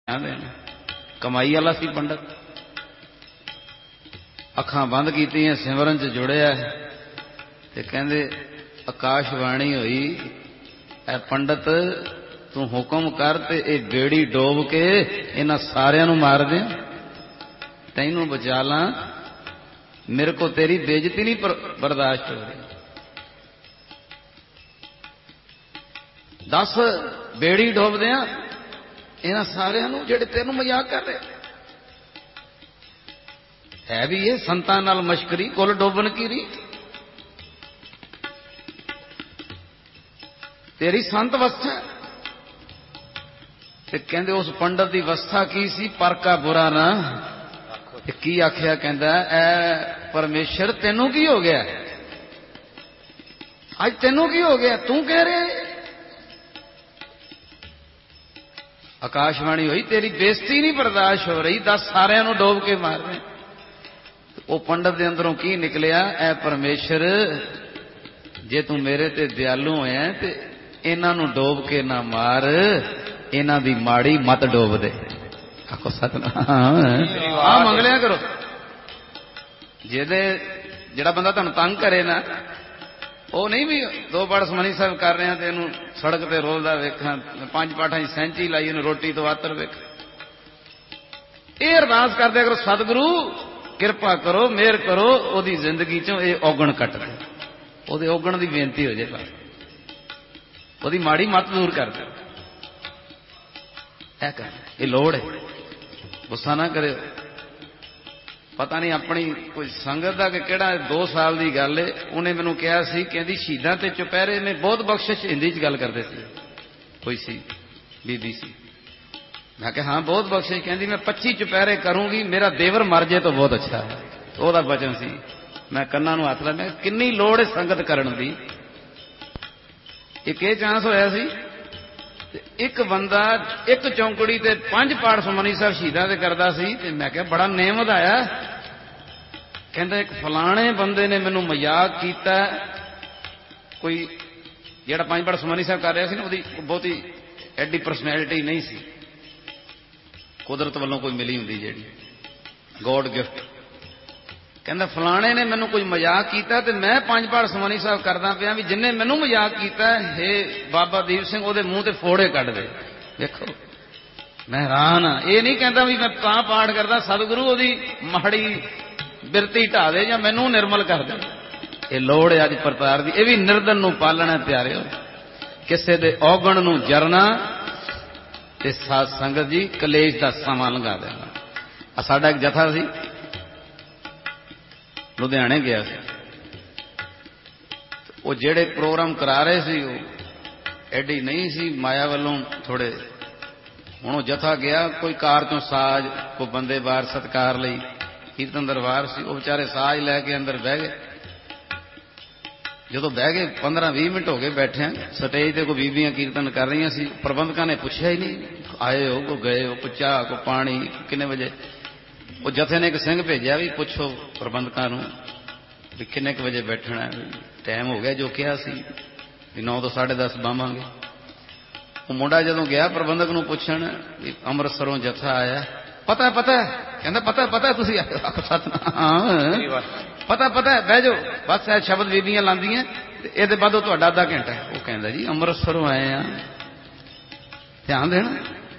कमाई वाला सी पंडित। अखां बंद कीतियां, सिमरन च जुड़िया ते कहंदे आकाशवाणी हुई, ऐ पंडित तू हुक्म कर ते ए बेड़ी डोब के इन्हां सारियां नूं मार दे, तैनूं बचा ला, मेरे को तेरी बेइज्जती नहीं बर्दाश्त हो रही। 10 बेड़ी डोब दियां इन्हां सारियां नूं जिहड़े तैनूं मजाक कर रहे है भी ये संतां नाल मश्करी, कुल डोबन की री। तेरी संत अवस्था ते कहंदे उस पंडित की अवस्था की सी, पर का बुरा ना की आख्या, कहंदा ऐ परमेश्वर तैनूं की हो गया, अज तैनूं की हो गया, तू कह रहे। आकाशवाणी हुई, तेरी बेइज्जती नहीं बर्दाश्त हो रही, 10 सारियां नूं डोब के मार रहे। वो पंडित दे अंदरों की निकलिया, ऐ परमेश्वर जे तू मेरे ते दयालु होया ते इन्हां नूं डोब के ना मार, इन्हां दी माड़ी मत डोब दे। आखो सतनाम आ मंगलिया करो। जेड़ा बंदा तुहानूं तंग करे ना, वो नहीं भी 2 पाठ सुखमनी साहब कर रहे हैं तो इनू सड़क पर रोलदा वेखां, 5 पाठां की सैंची लाई, इन्हूं रोटी तो आतर वेख। ये अरदास कर दिया करो, सतगुरु किरपा करो, मेहर करो, ओदी जिंदगी चों ये औगण कट दे, ओदे औगण की बेनती हो जाए, बस ओदी माड़ी मत दूर कर दे। ऐ कर, ये लोड़ है, गुस्सा ना करे। पता नहीं अपनी कोई संगत का कि केड़ा 2 साल की गल है, उन्हें मैनू कहा सी, कहती शहीदां ते चुपहरे में बहुत बख्शिश, हिंदी च गल करते थे, कोई सी बीबी सी। मैं कहा हाँ बहुत बख्शिश, कहती मैं 25 चुपहरे करूंगी, मेरा देवर मर जाए तो बहुत अच्छा है। ओहदा वचन सी। मैं कन्ना नूं हथ ला, मैं किन्नी लोड़ है संगत करन दी। एक चांस होया सी, एक बंदा एक चौंकड़ी ते 5 पाठ सुखमनी साहब शहीदां ते करदा सी, ते मैं कहा बड़ा नेम वधाया। कहंदा एक फलाणे बंदे ने मैनूं मजाक कीता, कोई जिहड़ा 5 पाठ सुखमनी साहब कर रहा सी ना, ओहदी बहुती एडी परसनैलिटी नहीं सी, कुदरत वालों कोई मिली हुंदी जिहड़ी गॉड गिफ्ट। कहंदा फलाणे ने मैनूं कोई मजाक कीता ते मैं 5 पाठ सुखमनी साहब करदा पिया, भी जिन्हें मैनूं मजाक कीता हे बाबा दीप सिंह ओहदे मूँह ते फोड़े कढ दे। देखो मैं हैरान हाँ, ये नहीं कहता भी मैं तां पाठ करदा सतगुरु ओहदी माड़ी बिरती ढा दे या मैनूं निर्मल कर दे। ये लोड़ है अज परतार दी, ये भी निर्धन नूं पालना प्यारे हो, किसे दे औगण नूं जरना ते साध संगत जी कलेश दा समां लंघा देना। साडा एक जथा सी, लुधियाने गया सी, वो जेड़े प्रोग्राम करा रहे सी वो एडी नहीं सी माया वालों थोड़े। हुण जथा गया, कोई कार चों साज, कोई बंदे बाहर सत्कार लई, कीर्तन दरबार सी, वो बेचारे साज लैके अंदर बह गए। जो बह गए 15-20 मिनट हो गए बैठे, स्टेज ते कोई बीबियां कीर्तन कर रही सी, प्रबंधकां ने पूछा ही नहीं आए हो को गए हो, को चाह को पानी किन्ने बजे। वो जथे ने एक सिंह भेजा भी पुछो प्रबंधकां नूं भी किन्ने बजे बैठना है, टाइम हो गया जो कहा सी 9 तो 10:30 बावांगे। वो मुंडा जदों गया प्रबंधक नूं पुछण भी अमृतसरों जथा आया, पता पता कहंदा पता तुसीं सतनाम पता बह जाओ बस ऐ शब्द बीबियां लांदियां ते इहदे बादों तुहाडा आधा घंटा। वो कहंदा जी अमृतसरों आए आ, ध्यान देना।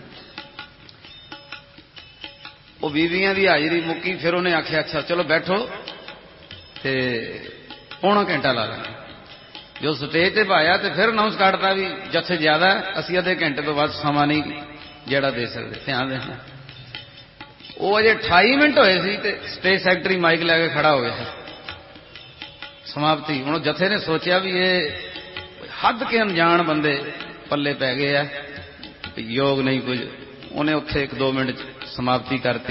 वो बीबियां की हाजरी मुक्की, फिर उन्हें आख्या अच्छा चलो बैठो ते पौना घंटा ला लेंगे। जो स्टेज ते पाया तो फिर अनाउंस करता भी जत्थे ज्यादा असीं अद्धे घंटे तो बाद समा नहीं जेड़ा दे सकते। ध्यान देना। वो अजे 28 मिनट होए सी ते स्टेज सैकटरी माइक लैके खड़ा हो गया, समाप्ति। हुण जथे ने सोचा भी ये हद के अनजान बंदे पल्ले पै गए आ, योग नहीं कुछ। उन्हें उत्थे 1-2 मिनट समाप्ति करती।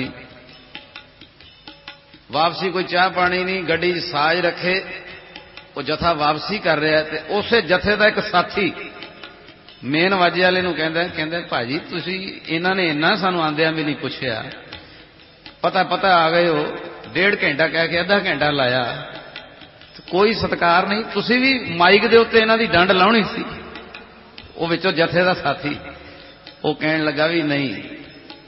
वापसी कोई चाह पानी नहीं, गड्डी साज रखे, वो जथा वापसी कर रहा है ते उसे जथे का एक साथी मेन वाजे वाले नूं कहंदा भाजी तुसीं इन्हां ने इन्ना सानूं आंदियां भी नहीं पुछया, पता आ गए हो, 1.5 घंटा कह के आधा घंटा लाया, कोई सत्कार नहीं, तुसीं भी माइक दे उत्ते इन्हां दी डंड लाउणी सी। वो विचों जथे का साथी वो कहण लगा भी नहीं